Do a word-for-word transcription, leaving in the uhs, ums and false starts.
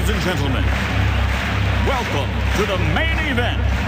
Ladies and gentlemen, welcome to the main event.